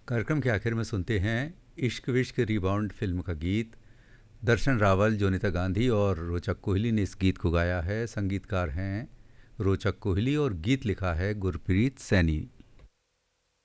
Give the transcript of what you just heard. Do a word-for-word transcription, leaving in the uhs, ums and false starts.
कार्यक्रम के आखिर में सुनते हैं इश्क विश्क रिबाउंड फिल्म का गीत। दर्शन रावल, जोनिता गांधी और रोचक कोहली ने इस गीत को गाया है। संगीतकार हैं रोचक कोहली और गीत लिखा है गुरप्रीत सैनी।